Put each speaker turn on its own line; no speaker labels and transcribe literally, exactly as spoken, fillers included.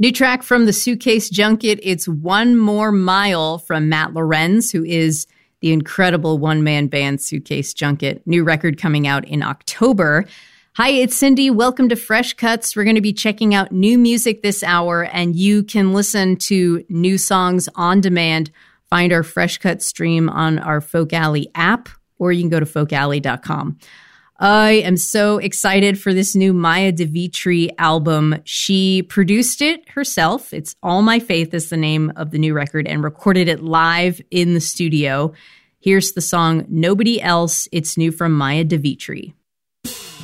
New track from the Suitcase Junket. It's One More Mile from Matt Lorenz, who is the incredible one-man band Suitcase Junket. New record coming out in October. Hi, it's Cindy. Welcome to Fresh Cuts. We're going to be checking out new music this hour, and you can listen to new songs on demand. Find our Fresh Cut stream on our Folk Alley app, or you can go to folk alley dot com. I am so excited for this new Maya DeVitri album. She produced it herself. It's All My Faith is the name of the new record, and recorded it live in the studio. Here's the song Nobody Else. It's new from Maya DeVitri.